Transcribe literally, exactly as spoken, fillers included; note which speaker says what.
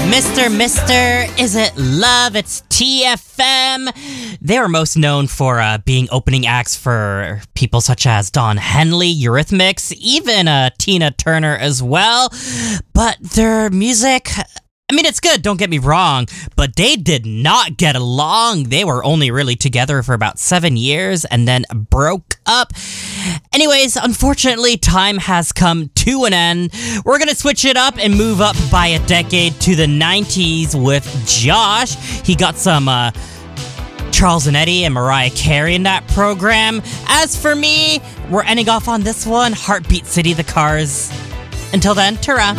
Speaker 1: Mister Mister Is It Love? It's T F M. They were most known for uh, being opening acts for people such as Don Henley, Eurythmics, even uh, Tina Turner as well. But their music, I mean, it's good, don't get me wrong, but they did not get along. They were only really together for about seven years and then broke up. Anyways, unfortunately, time has come to an end. We're gonna switch it up and move up by a decade to the nineties with Josh. He got some uh, Charles and Eddie and Mariah Carey in that program. As for me, we're ending off on this one, Heartbeat City, The Cars. Until then, ta-ra.